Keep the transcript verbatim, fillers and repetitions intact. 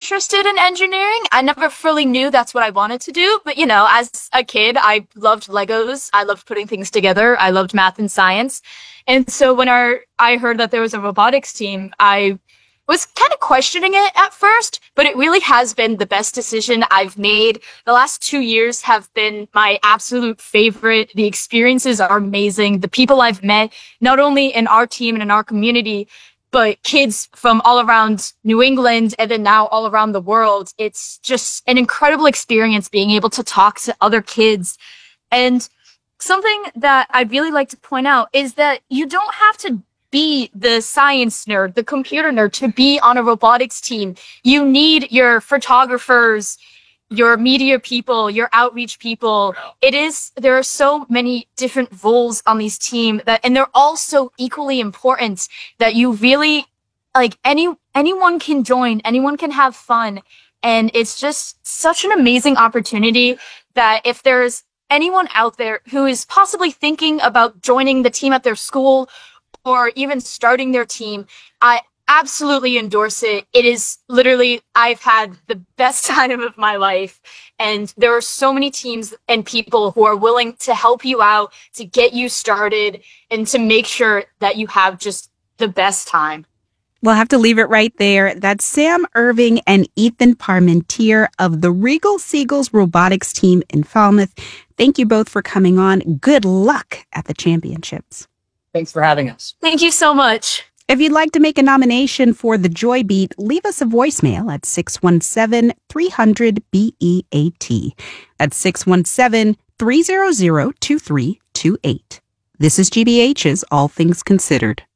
interested in engineering. I never fully knew that's what I wanted to do. But, you know, as a kid, I loved Legos. I loved putting things together. I loved math and science. And so when our, I heard that there was a robotics team, I was kind of questioning it at first, but it really has been the best decision I've made. The last two years have been my absolute favorite. The experiences are amazing. The people I've met, not only in our team and in our community, but kids from all around New England and then now all around the world. It's just an incredible experience being able to talk to other kids. And something that I'd really like to point out is that you don't have to be the science nerd, the computer nerd to be on a robotics team. You need your photographers, your media people, your outreach people. It is, there are so many different roles on these teams that, and they're all so equally important that you really, like any, anyone can join, anyone can have fun. And it's just such an amazing opportunity that if there's anyone out there who is possibly thinking about joining the team at their school or even starting their team, I absolutely endorse it. It is literally, I've had the best time of my life. And there are so many teams and people who are willing to help you out, to get you started, and to make sure that you have just the best time. We'll have to leave it right there. That's Sam Irving and Ethan Parmentier of the Regal Seagulls robotics team in Falmouth. Thank you both for coming on. Good luck at the championships. Thanks for having us. Thank you so much. If you'd like to make a nomination for the Joy Beat, leave us a voicemail at six one seven, three hundred, B E A T. That's six one seven, three hundred, two three two eight. This is G B H's All Things Considered.